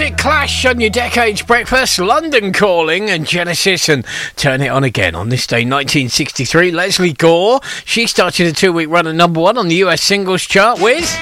Clash on your Decades Breakfast, London Calling and Genesis, and Turn It On Again. On this day, 1963, Leslie Gore, she started a 2-week run at number 1 on the US singles chart with...